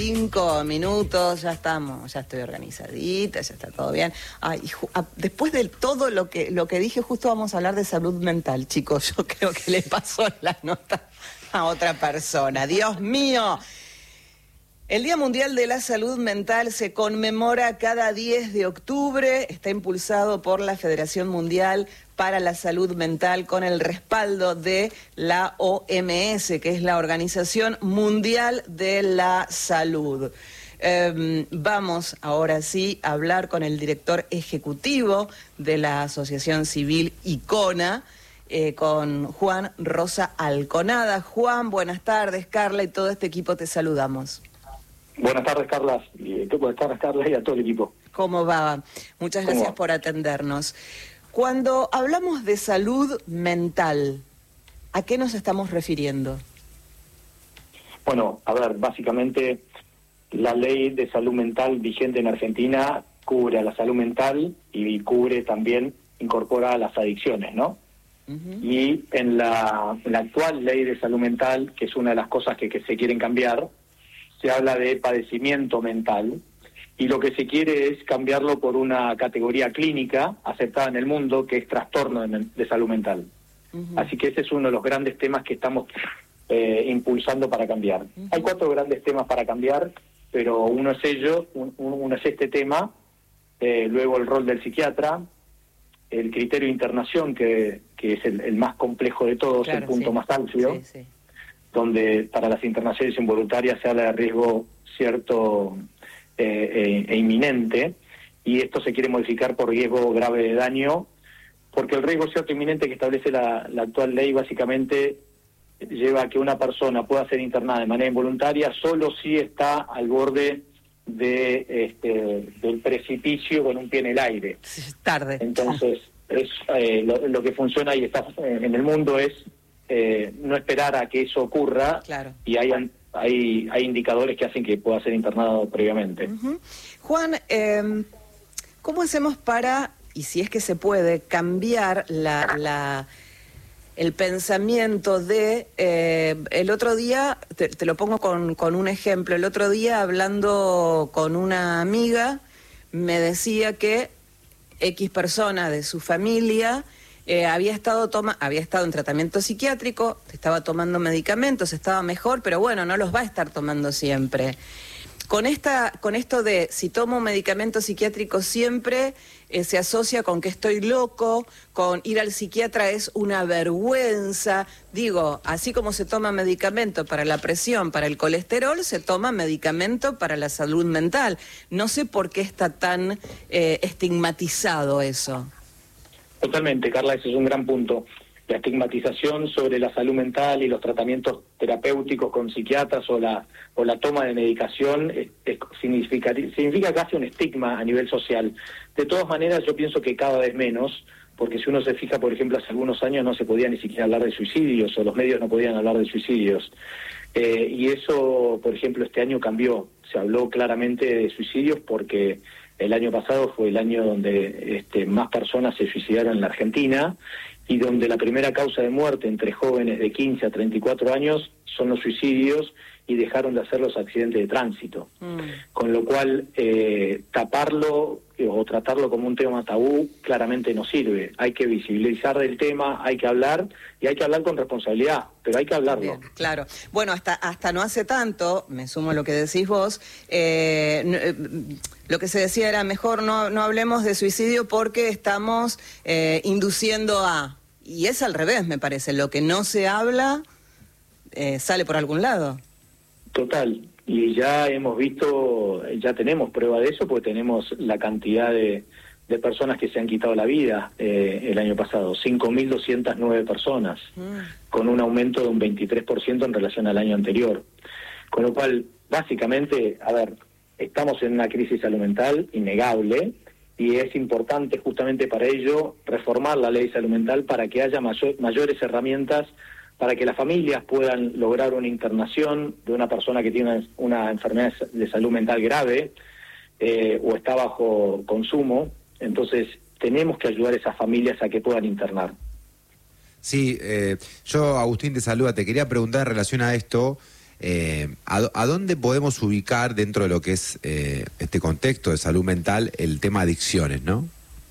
5 minutos, ya estamos, ya estoy organizadita, ya está todo bien. Ay, después de todo lo que dije, justo vamos a hablar de salud mental, chicos. Yo creo que le pasó la nota a otra persona. Dios mío. El Día Mundial de la Salud Mental se conmemora cada 10 de octubre. Está impulsado por la Federación Mundial para la Salud Mental con el respaldo de la OMS, que es la Organización Mundial de la Salud. Vamos ahora sí a hablar con el director ejecutivo de la Asociación Civil ICONA, con Juan Rosa Alconada. Juan, buenas tardes. Carla y todo este equipo te saludamos. Buenas tardes, Carla, buenas tardes, Carla, y a todo el equipo. ¿Cómo va? Muchas gracias por atendernos. Cuando hablamos de salud mental, ¿a qué nos estamos refiriendo? Bueno, a ver, básicamente la ley de salud mental vigente en Argentina cubre a la salud mental y cubre también, incorpora las adicciones, ¿no? Y en la actual ley de salud mental, que es una de las cosas que se quieren cambiar, se habla de padecimiento mental, y lo que se quiere es cambiarlo por una categoría clínica aceptada en el mundo, que es trastorno de salud mental. Así que ese es uno de los grandes temas que estamos impulsando para cambiar. Hay 4 grandes temas para cambiar, pero uno es este tema, luego el rol del psiquiatra, el criterio de internación, que es el más complejo de todos, claro, el punto más amplio, donde para las internaciones involuntarias se habla de riesgo cierto e inminente, y esto se quiere modificar por riesgo grave de daño, porque el riesgo cierto e inminente que establece la actual ley básicamente lleva a que una persona pueda ser internada de manera involuntaria solo si está al borde del precipicio con un pie en el aire. Tarde. Entonces, lo que funciona y está en el mundo es no esperar a que eso ocurra, claro. Y hay indicadores que hacen que pueda ser internado previamente. Juan, ¿cómo hacemos para, y si es que se puede, cambiar el pensamiento de... el otro día, te lo pongo con un ejemplo, el otro día hablando con una amiga, me decía que X persona de su familia... había estado en tratamiento psiquiátrico, estaba tomando medicamentos, estaba mejor, pero bueno, no los va a estar tomando siempre. Con esto de si tomo medicamento psiquiátrico siempre, se asocia con que estoy loco, con ir al psiquiatra es una vergüenza. Digo, así como se toma medicamento para la presión, para el colesterol, se toma medicamento para la salud mental. No sé por qué está tan estigmatizado eso. Totalmente, Carla, ese es un gran punto. La estigmatización sobre la salud mental y los tratamientos terapéuticos con psiquiatras o la toma de medicación significa casi un estigma a nivel social. De todas maneras, yo pienso que cada vez menos, porque si uno se fija, por ejemplo, hace algunos años no se podía ni siquiera hablar de suicidios, o los medios no podían hablar de suicidios. Y eso, por ejemplo, este año cambió. Se habló claramente de suicidios porque... el año pasado fue el año donde más personas se suicidaron en la Argentina, y donde la primera causa de muerte entre jóvenes de 15 a 34 años son los suicidios, y dejaron de hacer los accidentes de tránsito. Con lo cual, taparlo o tratarlo como un tema tabú claramente no sirve. Hay que visibilizar el tema, hay que hablar, y hay que hablar con responsabilidad, pero hay que hablarlo. Bien, claro. Bueno, hasta no hace tanto, me sumo a lo que decís vos, lo que se decía era mejor no hablemos de suicidio porque estamos induciendo a... Y es al revés, me parece. Lo que no se habla sale por algún lado. Total, y ya hemos visto, ya tenemos prueba de eso, porque tenemos la cantidad de personas que se han quitado la vida el año pasado, 5.209 personas, con un aumento de un 23% en relación al año anterior. Con lo cual, básicamente, a ver, estamos en una crisis salud mental innegable, y es importante justamente para ello reformar la ley de salud mental para que haya mayores herramientas para que las familias puedan lograr una internación de una persona que tiene una enfermedad de salud mental grave o está bajo consumo. Entonces, tenemos que ayudar a esas familias a que puedan internar. Sí, yo, Agustín, te saluda. Te quería preguntar en relación a esto, ¿A dónde podemos ubicar dentro de lo que es este contexto de salud mental el tema adicciones, no?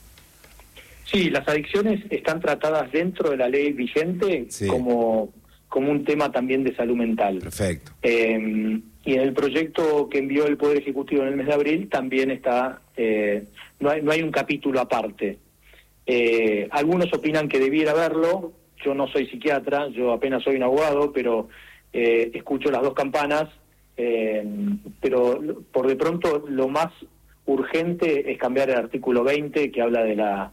Sí, las adicciones están tratadas dentro de la ley vigente como un tema también de salud mental. Perfecto. Y en el proyecto que envió el Poder Ejecutivo en el mes de abril también está, no hay un capítulo aparte. Algunos opinan que debiera haberlo. Yo no soy psiquiatra, yo apenas soy un abogado, pero escucho las dos campanas. Pero por de pronto lo más urgente es cambiar el artículo 20 que habla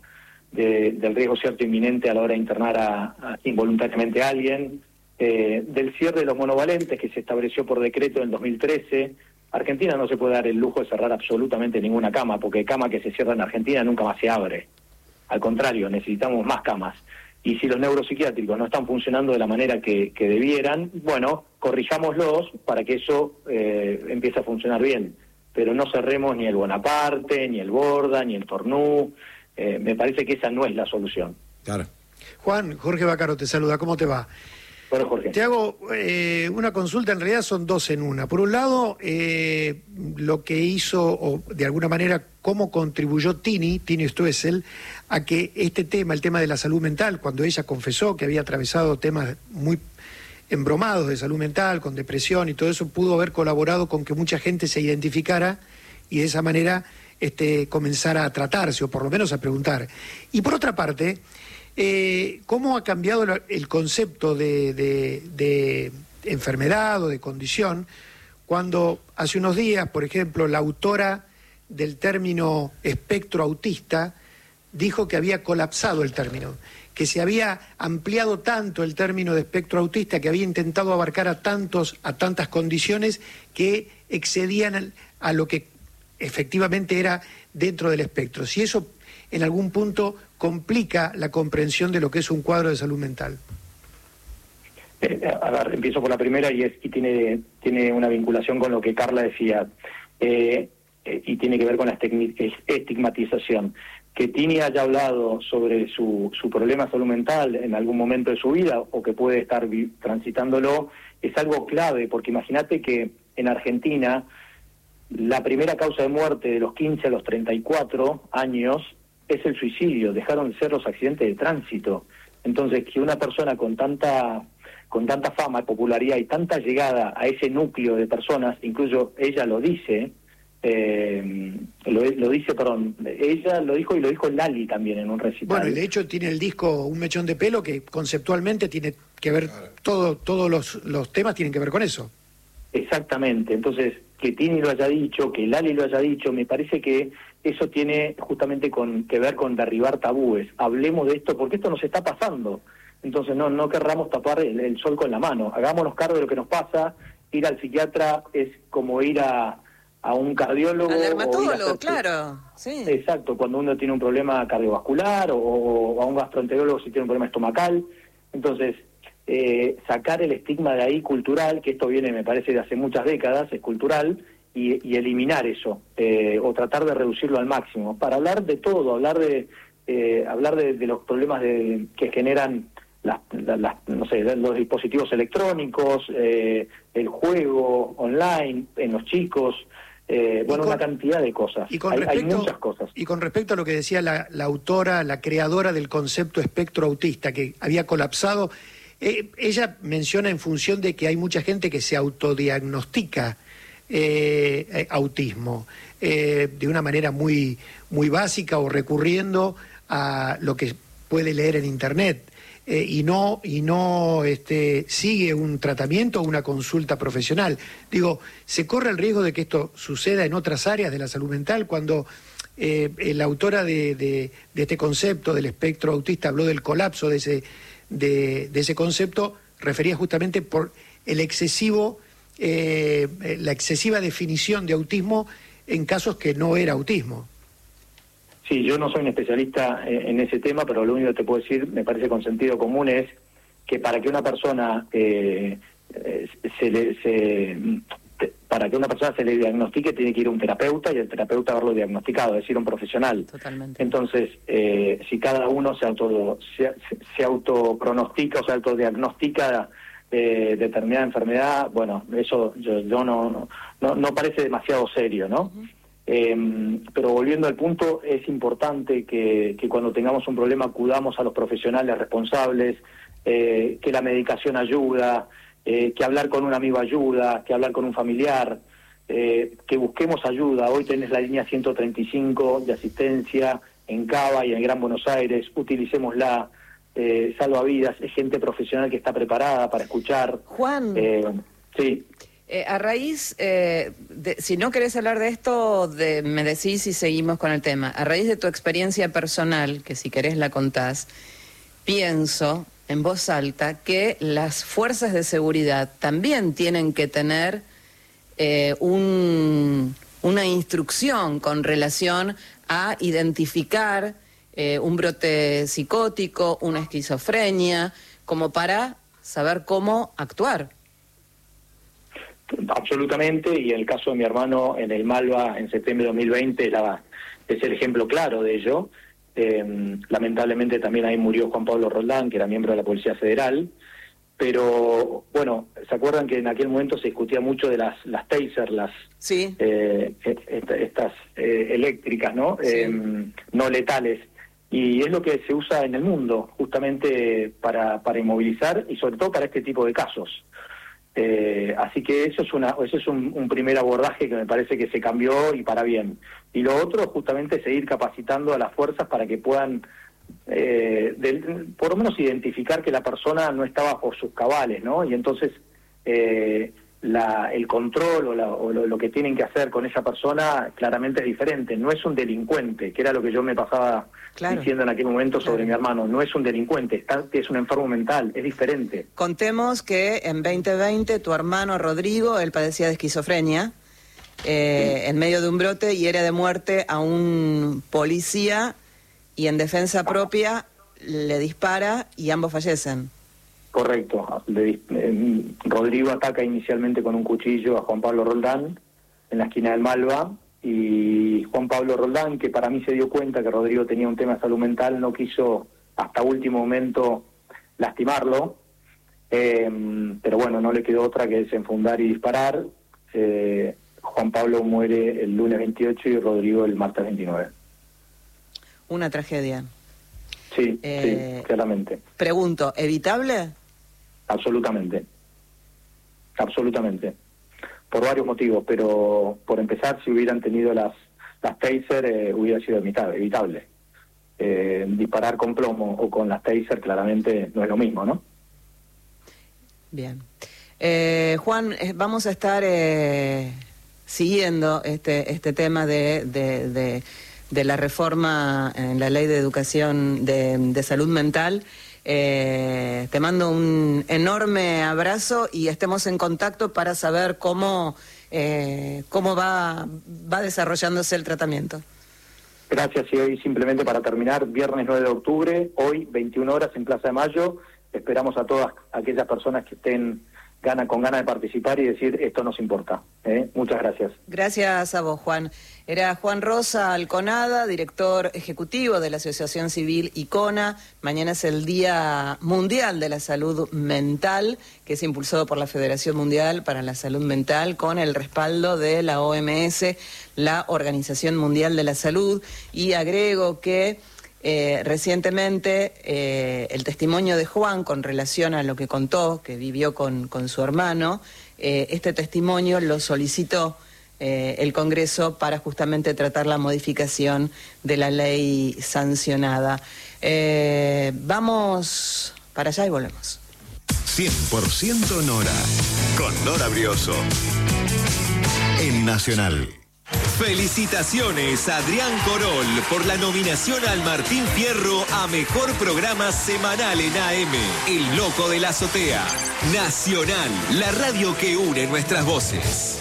del riesgo cierto inminente a la hora de internar involuntariamente a alguien, del cierre de los monovalentes que se estableció por decreto en 2013. Argentina no se puede dar el lujo de cerrar absolutamente ninguna cama, porque cama que se cierra en Argentina nunca más se abre. Al contrario, necesitamos más camas. Y si los neuropsiquiátricos no están funcionando de la manera que debieran, bueno, corrijámoslos para que eso empiece a funcionar bien. Pero no cerremos ni el Bonaparte, ni el Borda, ni el Tornú. Me parece que esa no es la solución. Claro. Juan, Jorge Bacaro te saluda, ¿cómo te va? Bueno, Jorge. Te hago una consulta, en realidad son dos en una. Por un lado, lo que hizo, o de alguna manera, cómo contribuyó Tini Stoessel, a que este tema, el tema de la salud mental, cuando ella confesó que había atravesado temas muy embromados de salud mental, con depresión y todo eso, pudo haber colaborado con que mucha gente se identificara y de esa manera comenzara a tratarse, o por lo menos a preguntar. Y por otra parte, ¿cómo ha cambiado el concepto de enfermedad o de condición cuando hace unos días, por ejemplo, la autora del término espectro autista dijo que había colapsado el término, que se había ampliado tanto el término de espectro autista, que había intentado abarcar a tantas condiciones que excedían a lo que efectivamente era dentro del espectro? Si eso en algún punto complica la comprensión de lo que es un cuadro de salud mental. A ver, empiezo por la primera y tiene una vinculación con lo que Carla decía, y tiene que ver con la estigmatización. Que Tini haya hablado sobre su problema de salud mental en algún momento de su vida, o que puede estar transitándolo, es algo clave, porque imagínate que en Argentina la primera causa de muerte de los 15 a los 34 años es el suicidio, dejaron de ser los accidentes de tránsito. Entonces, que una persona con tanta fama, popularidad y tanta llegada a ese núcleo de personas, incluso ella lo dice, ella lo dijo y lo dijo Lali también en un recital. Bueno, y de hecho tiene el disco Un Mechón de Pelo, que conceptualmente tiene que ver, todos los temas tienen que ver con eso. Exactamente, entonces que Tini lo haya dicho, que Lali lo haya dicho, me parece que eso tiene justamente que ver con derribar tabúes. Hablemos de esto porque esto nos está pasando. Entonces no querramos tapar el sol con la mano. Hagámonos cargo de lo que nos pasa. Ir al psiquiatra es como ir a un cardiólogo. Al dermatólogo, claro. Sí. Exacto, cuando uno tiene un problema cardiovascular o a un gastroenterólogo si tiene un problema estomacal. Entonces, sacar el estigma de ahí cultural, que esto viene, me parece, de hace muchas décadas, es cultural, y eliminar eso, o tratar de reducirlo al máximo, para hablar de todo, hablar de los problemas que generan los dispositivos electrónicos, el juego online en los chicos, una cantidad de cosas. Hay muchas cosas. Y con respecto a lo que decía la autora, la creadora del concepto espectro autista, que había colapsado, ella menciona en función de que hay mucha gente que se autodiagnostica autismo de una manera muy, muy básica, o recurriendo a lo que puede leer en internet, y no sigue un tratamiento o una consulta profesional. Digo, ¿se corre el riesgo de que esto suceda en otras áreas de la salud mental? Cuando la autora de este concepto del espectro autista habló del colapso de ese concepto, refería justamente por la excesiva definición de autismo en casos que no era autismo. Sí, yo no soy un especialista en ese tema, pero lo único que te puedo decir, me parece con sentido común, es que para que una persona se le diagnostique, tiene que ir a un terapeuta, y el terapeuta haberlo diagnosticado, es decir, un profesional. Totalmente. Entonces, si cada uno se autopronostica o se autodiagnostica determinada enfermedad, bueno, eso yo no parece demasiado serio, ¿no? Pero volviendo al punto, es importante que cuando tengamos un problema acudamos a los profesionales responsables, que la medicación ayuda, que hablar con un amigo ayuda, que hablar con un familiar, que busquemos ayuda. Hoy tenés la línea 135 de asistencia en Cava y en Gran Buenos Aires, utilicémosla, salva vidas, es gente profesional que está preparada para escuchar. Juan, sí. A raíz, si no querés hablar de esto, me decís y seguimos con el tema. A raíz de tu experiencia personal, que si querés la contás, pienso en voz alta que las fuerzas de seguridad también tienen que tener una instrucción con relación a identificar un brote psicótico, una esquizofrenia, como para saber cómo actuar. Absolutamente, y en el caso de mi hermano en el Malva en septiembre de 2020 es el ejemplo claro de ello. Lamentablemente también ahí murió Juan Pablo Roldán, que era miembro de la Policía Federal, pero bueno, ¿se acuerdan que en aquel momento se discutía mucho de las taser, sí. Estas eléctricas, ¿no? Sí. No letales? Y es lo que se usa en el mundo, justamente para inmovilizar y sobre todo para este tipo de casos. Así que eso es un primer abordaje que me parece que se cambió y para bien. Y lo otro, justamente, seguir capacitando a las fuerzas para que puedan, por lo menos, identificar que la persona no está bajo sus cabales, ¿no? Y entonces el control o lo que tienen que hacer con esa persona claramente es diferente. No es un delincuente, que era lo que yo me pasaba diciendo en aquel momento sobre mi hermano. No es un delincuente, es un enfermo mental, es diferente. Contemos que en 2020 tu hermano Rodrigo, él padecía de esquizofrenia, en medio de un brote, hiere de muerte a un policía y en defensa propia le dispara y ambos fallecen. Correcto. Rodrigo ataca inicialmente con un cuchillo a Juan Pablo Roldán en la esquina del Malva, y Juan Pablo Roldán, que para mí se dio cuenta que Rodrigo tenía un tema de salud mental, no quiso hasta último momento lastimarlo, pero bueno, no le quedó otra que desenfundar y disparar. Juan Pablo muere el lunes 28 y Rodrigo el martes 29. Una tragedia. Sí, claramente. Pregunto, ¿evitable? Absolutamente. Por varios motivos, pero por empezar, si hubieran tenido las taser, hubiera sido evitable. Disparar con plomo o con las taser claramente no es lo mismo, ¿no? Bien. Juan, vamos a estar siguiendo este tema de la reforma en la Ley de Educación de Salud Mental. Te mando un enorme abrazo y estemos en contacto para saber cómo va desarrollándose el tratamiento. Gracias, y hoy simplemente para terminar, viernes 9 de octubre, hoy 21 horas en Plaza de Mayo, esperamos a todas aquellas personas que estén con ganas de participar y decir esto nos importa. Muchas gracias. Gracias a vos, Juan. Era Juan Rosa Alconada, director ejecutivo de la Asociación Civil ICONA. Mañana es el Día Mundial de la Salud Mental, que es impulsado por la Federación Mundial para la Salud Mental con el respaldo de la OMS, la Organización Mundial de la Salud. Y agrego que recientemente el testimonio de Juan con relación a lo que contó, que vivió con su hermano, este testimonio lo solicitó el Congreso para justamente tratar la modificación de la ley sancionada. Vamos para allá y volvemos. 100% Nora, con Nora Brioso, en Nacional. Felicitaciones a Adrián Corol por la nominación al Martín Fierro a Mejor Programa Semanal en AM. El Loco de la Azotea. Nacional, la radio que une nuestras voces.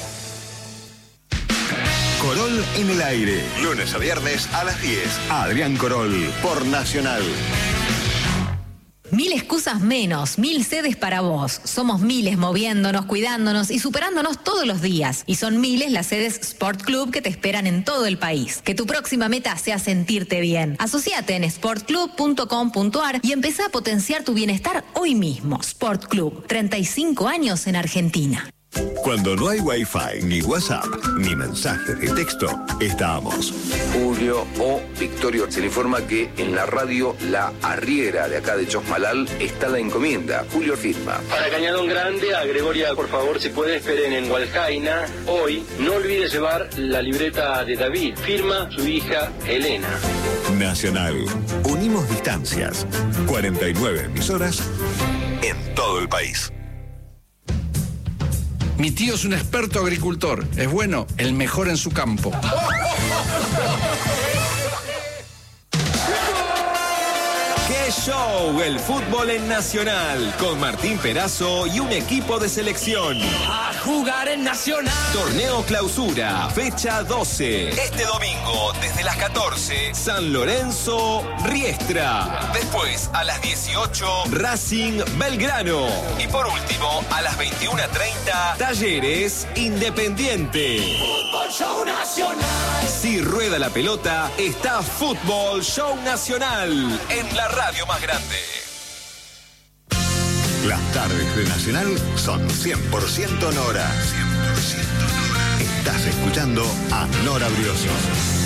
Corol en el aire. Lunes a viernes a las 10. Adrián Corol por Nacional. 1000 excusas menos, 1000 sedes para vos. Somos miles moviéndonos, cuidándonos y superándonos todos los días. Y son miles las sedes Sport Club que te esperan en todo el país. Que tu próxima meta sea sentirte bien. Asociate en sportclub.com.ar y empezá a potenciar tu bienestar hoy mismo. Sport Club, 35 años en Argentina. Cuando no hay Wi-Fi, ni WhatsApp, ni mensajes de texto, estamos. Julio o Victorio, se le informa que en la radio La Arriera de acá de Chosmalal está la encomienda. Julio firma. Para Cañadón Grande, a Gregoria, por favor, si puede, esperen en Hualcaina. Hoy, no olvide llevar la libreta de David. Firma su hija Elena. Nacional. Unimos distancias. 49 emisoras en todo el país. Mi tío es un experto agricultor. Es bueno, el mejor en su campo. ¡Qué show! El fútbol en Nacional, con Martín Perazo y un equipo de selección. A jugar en Nacional. Torneo Clausura, fecha 12. Este domingo, desde las 14, San Lorenzo, Riestra. Después, a las 18, Racing, Belgrano. Y por último, a las 21:30, Talleres, Independiente. Fútbol Show Nacional. Si rueda la pelota, está Fútbol Show Nacional en la radio más grande. Las tardes de Nacional son 100% Nora. 100% Nora. Estás escuchando a Nora Brioso.